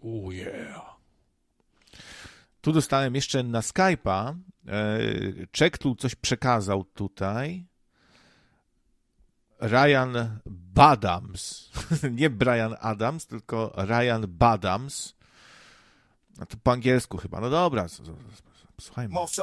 Oh yeah. Tu dostałem jeszcze na Skype'a. Czek tu coś przekazał tutaj. Ryan Badams. Nie Brian Adams, tylko Ryan Badams. A to po angielsku chyba. No dobra, słuchajmy.